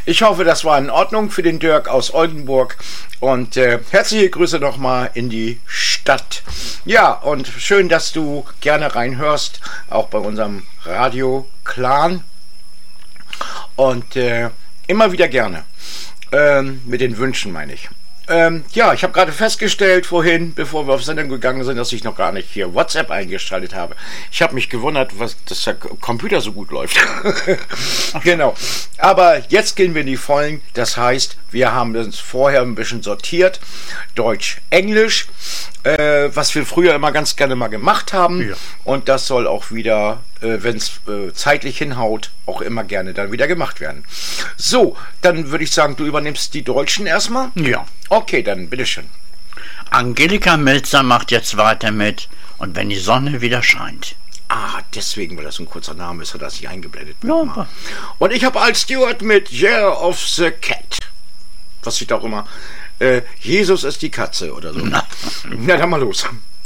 Ich hoffe, das war in Ordnung für den Dirk aus Oldenburg. Und herzliche Grüße nochmal in die Stadt. Ja, und schön, dass du gerne reinhörst, auch bei unserem Radio-Clan. Und immer wieder gerne. Mit den Wünschen, meine ich. Ja, ich habe gerade festgestellt vorhin, bevor wir auf Sendung gegangen sind, dass ich noch gar nicht hier WhatsApp eingeschaltet habe. Ich habe mich gewundert, dass der Computer so gut läuft. Genau. Aber jetzt gehen wir in die Vollen. Das heißt, wir haben uns vorher ein bisschen sortiert. Deutsch, Englisch, was wir früher immer ganz gerne mal gemacht haben. Ja. Und das soll auch wieder, wenn es zeitlich hinhaut, auch immer gerne dann wieder gemacht werden. So, dann würde ich sagen, du übernimmst die Deutschen erstmal. Ja. Okay, dann bitteschön. Angelika Milzer macht jetzt weiter mit Und wenn die Sonne wieder scheint. Ah, deswegen, weil das ein kurzer Name ist, hat das sich eingeblendet. Ja. Und ich habe als Steward mit Year of the Cat. Was steht auch immer? Jesus ist die Katze oder so. Na dann mal los.